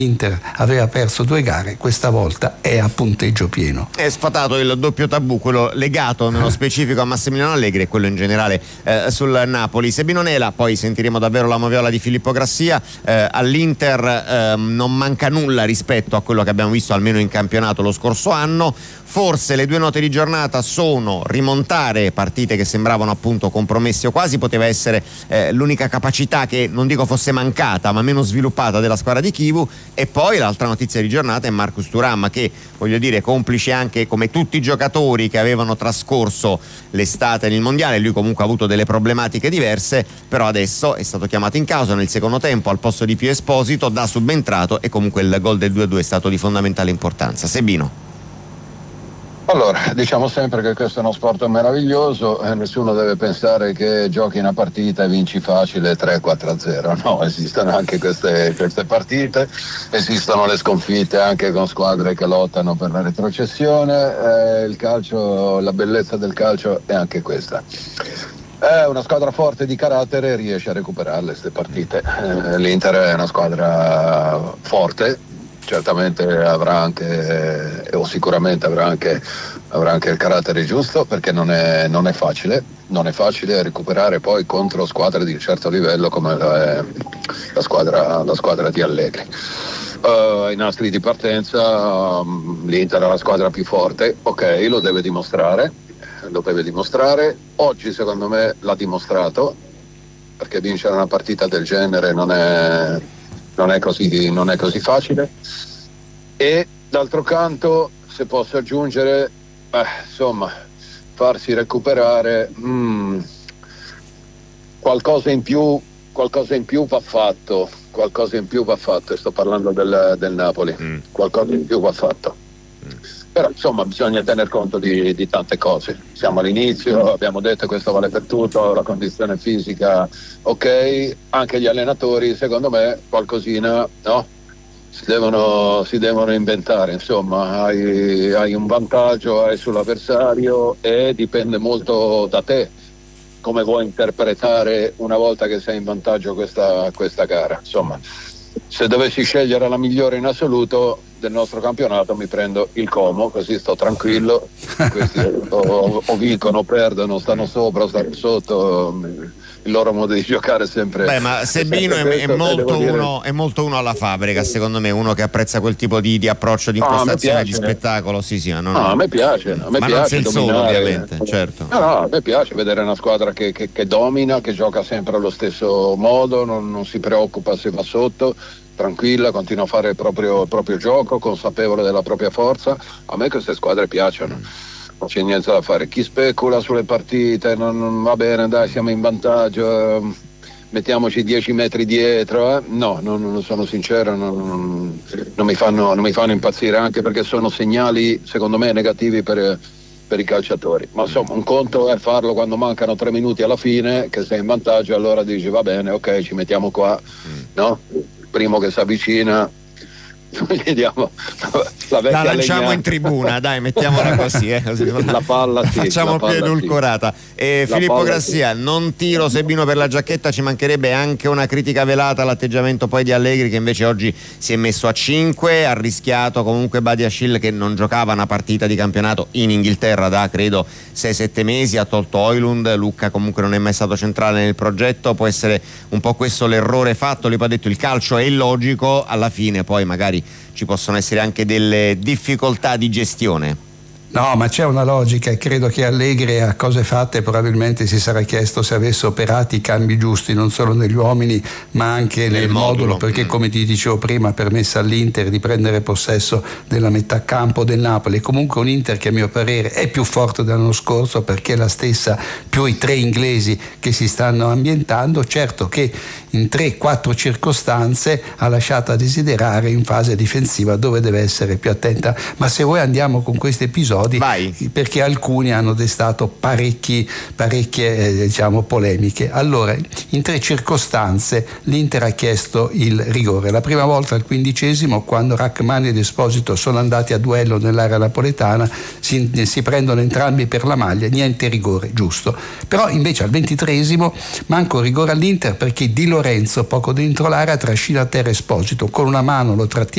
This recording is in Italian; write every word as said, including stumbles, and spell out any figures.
L'Inter aveva perso due gare, questa volta è a punteggio pieno. È sfatato il doppio tabù, quello legato nello specifico a Massimiliano Allegri e quello in generale eh, sul Napoli. Sebino Nela, poi sentiremo davvero la moviola di Filippo Grassia. Eh, all'Inter eh, non manca nulla rispetto a quello che abbiamo visto almeno in campionato lo scorso anno. Forse le due note di giornata sono rimontare partite che sembravano appunto compromesse o quasi, poteva essere eh, l'unica capacità che non dico fosse mancata ma meno sviluppata della squadra di Chivu. E poi l'altra notizia di giornata è Marcus Thuram, che voglio dire complice anche come tutti i giocatori che avevano trascorso l'estate nel mondiale, lui comunque ha avuto delle problematiche diverse, però adesso è stato chiamato in causa nel secondo tempo al posto di Pio Esposito, da subentrato, e comunque il gol del due a due è stato di fondamentale importanza. Sebino. Allora, diciamo sempre che questo è uno sport meraviglioso e nessuno deve pensare che giochi una partita e vinci facile tre quattro a zero. No, esistono anche queste, queste partite, esistono le sconfitte anche con squadre che lottano per la retrocessione. Eh, il calcio, la bellezza del calcio è anche questa. È una squadra forte di carattere, riesce a recuperarle queste partite. Eh, L'Inter è una squadra forte. Certamente avrà anche, eh, o sicuramente avrà anche, avrà anche il carattere giusto, perché non è, non è facile, non è facile recuperare poi contro squadre di un certo livello come la, la, squadra, la squadra di Allegri. Uh, ai nastri di partenza um, l'Inter è la squadra più forte, ok, lo deve dimostrare, lo deve dimostrare. Oggi secondo me l'ha dimostrato, perché vincere una partita del genere non è... Non è, così, non è così facile. E d'altro canto, se posso aggiungere, eh, insomma, farsi recuperare mm, qualcosa in più, qualcosa in più va fatto, qualcosa in più va fatto, e sto parlando del, del Napoli, mm. qualcosa in più va fatto. Mm. Però insomma bisogna tener conto di, di tante cose. Siamo all'inizio, abbiamo detto che questo vale per tutto, la condizione fisica ok, anche gli allenatori secondo me qualcosina no? si, devono, si devono inventare, insomma hai, hai un vantaggio, hai sull'avversario e dipende molto da te come vuoi interpretare una volta che sei in vantaggio questa, questa gara. Insomma, se dovessi scegliere la migliore in assoluto del nostro campionato mi prendo il Como, così sto tranquillo. Questi o, o vincono o perdono, stanno sopra o stanno sotto, il loro modo di giocare è sempre. Beh, ma Sebino è, è, molto uno, è molto uno alla Fabregas, secondo me, uno che apprezza quel tipo di, di approccio, di impostazione, no, di spettacolo. Sì, sì, ma non, no, a me piace, a me ma piace non sei il solo, dominare. ovviamente, certo. No, no, a me piace vedere una squadra che, che, che domina, che gioca sempre allo stesso modo, non, non si preoccupa se va sotto, tranquilla, continua a fare il proprio, il proprio gioco, consapevole della propria forza. A me queste squadre piacciono, non c'è niente da fare. Chi specula sulle partite, non, non va bene, dai, siamo in vantaggio, eh, mettiamoci dieci metri dietro, eh. no, non, non sono sincero, non, non, non, mi fanno, non mi fanno impazzire, anche perché sono segnali secondo me negativi per, per i calciatori. Ma insomma, un conto è farlo quando mancano tre minuti alla fine, che sei in vantaggio, allora dici va bene, ok, ci mettiamo qua, no? Primo che si avvicina vediamo la, la lanciamo legnata in tribuna, dai, mettiamola così, eh, così. La palla sì, facciamo la più palla edulcorata. Sì. E Filippo Grassia, sì. non tiro Sebino per la giacchetta, ci mancherebbe anche una critica velata all'atteggiamento poi di Allegri, che invece oggi si è messo a cinque, ha rischiato comunque Badiashile, che non giocava una partita di campionato in Inghilterra da credo sei sette mesi, ha tolto Højlund, Lucca comunque non è mai stato centrale nel progetto. Può essere un po' questo l'errore fatto, lui poi ha detto il calcio è illogico, alla fine poi magari ci possono essere anche delle difficoltà di gestione. No, ma c'è una logica, e credo che Allegri a cose fatte probabilmente si sarà chiesto se avesse operato i cambi giusti non solo negli uomini ma anche nel, nel modulo, modulo, perché mm. come ti dicevo prima ha permesso all'Inter di prendere possesso della metà campo del Napoli. Comunque un Inter che a mio parere è più forte dell'anno scorso, perché è la stessa, più i tre inglesi che si stanno ambientando. Certo che in tre quattro circostanze ha lasciato a desiderare in fase difensiva, dove deve essere più attenta. Ma se vuoi andiamo con questi episodi, Vai. perché alcuni hanno destato parecchi, parecchie eh, diciamo polemiche. Allora, in tre circostanze l'Inter ha chiesto il rigore. La prima volta al quindicesimo, quando Rachmani ed Esposito sono andati a duello nell'area napoletana, si, si prendono entrambi per la maglia, niente rigore, giusto. Però invece al ventitreesimo manco rigore all'Inter, perché Di Lorenzo poco dentro l'area trascina a terra Esposito, con una mano lo trattiene